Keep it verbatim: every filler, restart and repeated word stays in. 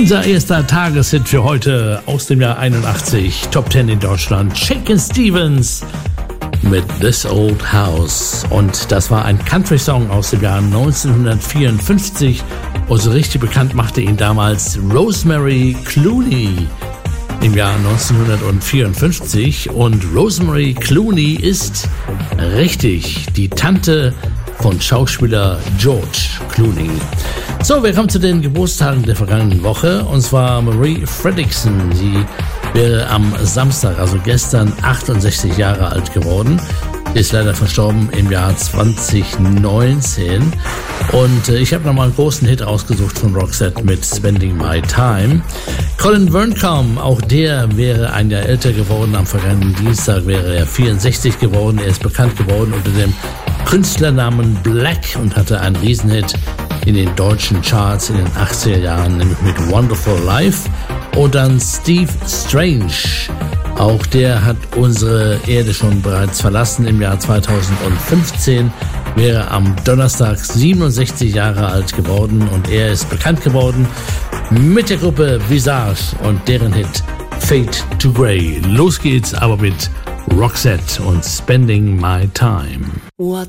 Unser erster Tageshit für heute aus dem Jahr einundachtzig, Top zehn in Deutschland, Shakin' Stevens mit This Old House. Und das war ein Country-Song aus dem Jahr neunzehnhundertvierundfünfzig. Und so richtig bekannt machte ihn damals Rosemary Clooney im Jahr neunzehnhundertvierundfünfzig. Und Rosemary Clooney ist richtig die Tante von Schauspieler George Clooney. So, wir kommen zu den Geburtstagen der vergangenen Woche. Und zwar Marie Fredriksson. Sie wäre am Samstag, also gestern, achtundsechzig Jahre alt geworden. Ist leider verstorben im Jahr zwanzig neunzehn. Und äh, ich habe nochmal einen großen Hit ausgesucht von Roxette mit Spending My Time. Colin Burncombe, auch der wäre ein Jahr älter geworden. Am vergangenen Dienstag wäre er vierundsechzig geworden. Er ist bekannt geworden unter dem Künstlernamen Black und hatte einen Riesenhit in den deutschen Charts in den achtziger Jahren, nämlich mit Wonderful Life. Und dann Steve Strange. Auch der hat unsere Erde schon bereits verlassen im Jahr zweitausendfünfzehn, wäre am Donnerstag siebenundsechzig Jahre alt geworden und er ist bekannt geworden mit der Gruppe Visage und deren Hit Fade to Grey. Los geht's aber mit Roxette und Spending My Time. What